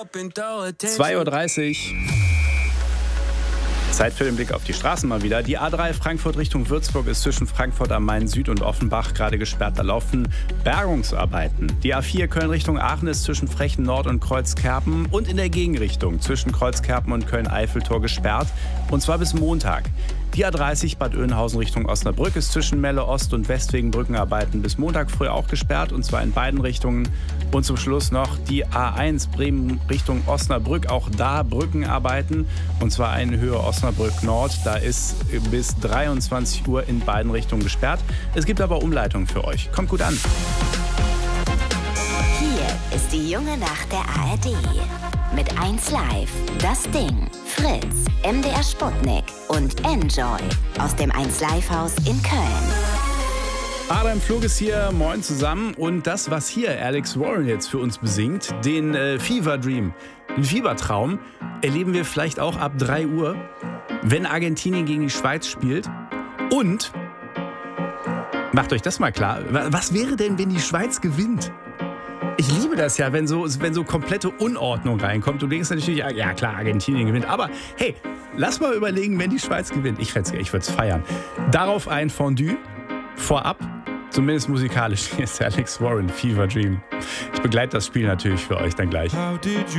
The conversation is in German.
2:30 Uhr. Zeit für den Blick auf die Straßen mal wieder. Die A3 Frankfurt Richtung Würzburg ist zwischen Frankfurt am Main Süd und Offenbach gerade gesperrt. Da laufen Bergungsarbeiten. Die A4 Köln Richtung Aachen ist zwischen Frechen Nord und Kreuzkerpen und in der Gegenrichtung zwischen Kreuzkerpen und Köln-Eiffeltor gesperrt. Und zwar bis Montag. Die A30 Bad Oeynhausen Richtung Osnabrück ist zwischen Melle Ost und West wegen Brückenarbeiten bis Montag früh auch gesperrt, und zwar in beiden Richtungen. Und zum Schluss noch die A1 Bremen Richtung Osnabrück, auch da Brückenarbeiten, und zwar eine Höhe Osnabrück Nord. Da ist bis 23 Uhr in beiden Richtungen gesperrt. Es gibt aber Umleitungen für euch. Kommt gut an. Hier ist die junge Nacht der ARD. Mit 1Live, Das Ding, Fritz, MDR Sputnik und Enjoy aus dem 1Live-Haus in Köln. Adam Flug ist hier, moin zusammen. Und das, was hier Alex Warren jetzt für uns besingt, den Fever Dream, den Fiebertraum, erleben wir vielleicht auch ab 3 Uhr, wenn Argentinien gegen die Schweiz spielt. Und, macht euch das mal klar, was wäre denn, wenn die Schweiz gewinnt? Ich liebe das ja, wenn so komplette Unordnung reinkommt. Du denkst natürlich, ja klar, Argentinien gewinnt. Aber hey, lass mal überlegen, wenn die Schweiz gewinnt. Ich würde es feiern. Darauf ein Fondue vorab, zumindest musikalisch. Hier ist Alex Warren, Fever Dream. Ich begleite das Spiel natürlich für euch dann gleich.